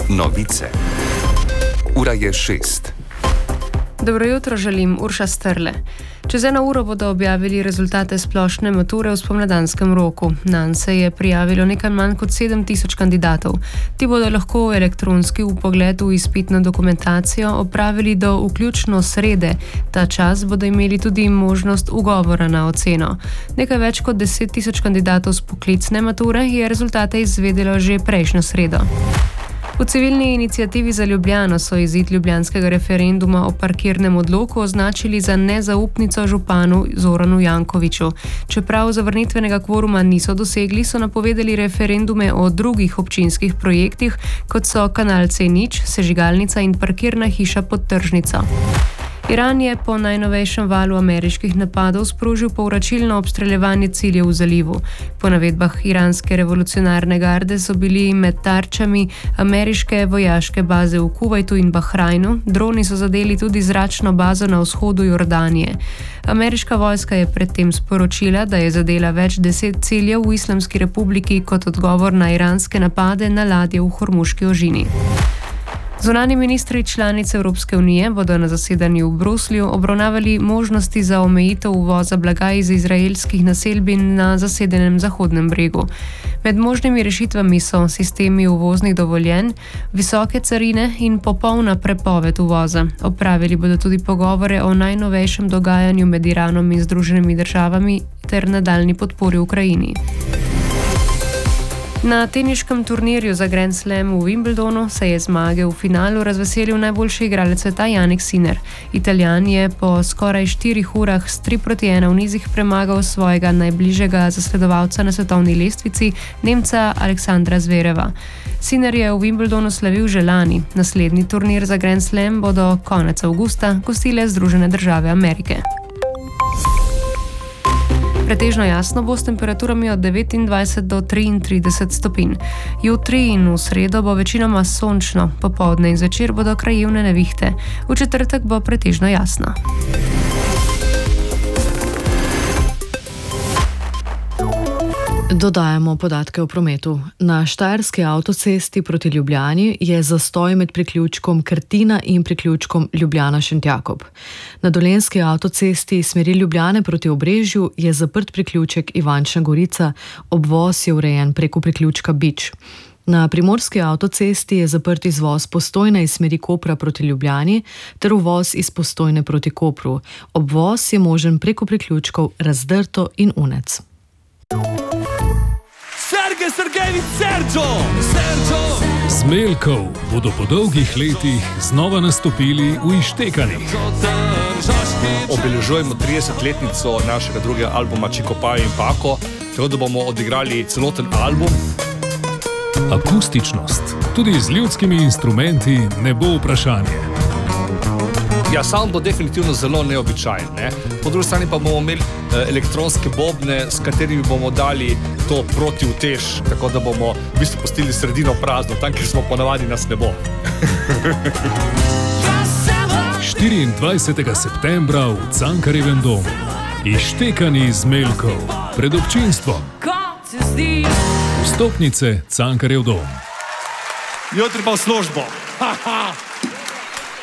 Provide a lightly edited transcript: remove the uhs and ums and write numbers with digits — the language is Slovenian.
Novice. Ura je 6. Dobro jutro želim, Urša Strle. Čez 1 uro bodo objavili rezultate splošne mature v spomladanskem roku. Nanj se je prijavilo nekaj manj kot 7000 kandidatov. Ti bodo lahko elektronski vpogled v izpitno dokumentacijo opravili do vključno srede. Ta čas bodo imeli tudi možnost ugovora na oceno. Nekaj več kot 10 000 kandidatov s poklicne mature je rezultate izvedelo že prejšnjo sredo. V civilni iniciativi za Ljubljano so izid ljubljanskega referenduma o parkirnem odloku označili za nezaupnico županu Zoranu Jankoviću. Čeprav zavrnitvenega kvoruma niso dosegli, so napovedali referendume o drugih občinskih projektih, kot so kanal C0, sežigalnica in parkirna hiša pod tržnico. Iran je po najnovejšem valu ameriških napadov sprožil povračilno obstreljevanje ciljev v zalivu. Po navedbah iranske revolucionarne garde so bili med tarčami ameriške vojaške baze v Kuvajtu in Bahrajnu, droni so zadeli tudi zračno bazo na vzhodu Jordanije. Ameriška vojska je predtem sporočila, da je zadela več 10 ciljev v Islamski republiki kot odgovor na iranske napade na ladje v Hormuški ožini. Zunanji ministri članic Evropske unije bodo na zasedanju v Bruslju obravnavali možnosti za omejitev uvoza blaga iz izraelskih naselbin na zasedenem Zahodnem bregu. Med možnimi rešitvami so sistemi uvoznih dovoljenj, visoke carine in popolna prepoved uvoza. Opravili bodo tudi pogovore o najnovejšem dogajanju med Iranom in Združenimi državami ter nadaljnji podpori Ukrajini. Na teniškem turnirju za Grand Slam v Wimbledonu se je zmage v finalu razveselil najboljši igralec sveta Jannik Sinner. Italijan je po skoraj 4 urah s 3-1 v nizih premagal svojega najbližjega zasledovalca na svetovni lestvici, Nemca Aleksandra Zvereva. Sinner je v Wimbledonu slavil že lani. Naslednji turnir za Grand Slam bodo konec avgusta gostile Združene države Amerike. Pretežno jasno bo s temperaturami od 29 do 33 stopinj. Jutri in v sredo bo večinoma sončno, popoldne in zvečer bodo krajevne nevihte. V četrtek bo pretežno jasno. Dodajamo podatke o prometu. Na štajerski avtocesti proti Ljubljani je zastoj med priključkom Krtina in priključkom Ljubljana-Šentjakob. Na dolenjski avtocesti smeri Ljubljane proti Obrežju je zaprt priključek Ivančna Gorica, obvoz je urejen preko priključka Bič. Na primorski avtocesti je zaprt izvoz Postojne iz smeri Kopra proti Ljubljani ter uvoz iz Postojne proti Kopru. Obvoz je možen preko priključkov Razdrto in Unec. Sergio! Zmeljkov bodo po dolgih letih znova nastopili v Ištekanjih. Obeležujemo 30-letnico našega drugega albuma Čikopajo in Pako, tako da bomo odigrali celoten album. Akustičnost, tudi z ljudskimi instrumenti, ne bo vprašanje. Ja, sound bo definitivno zelo neobičajen, ne? Po drugi strani pa bomo imeli elektronske bobne, s katerimi bomo dali to protiutež, tako da bomo v bistvu pustili sredino prazno, tam, kjer smo ponavadi, nas ne bo. 24. septembra v Cankarjevem domu. Ištekani Zmeljkov pred občinstvom. Vstopnice Cankarjev dom. Jutri pa v službo.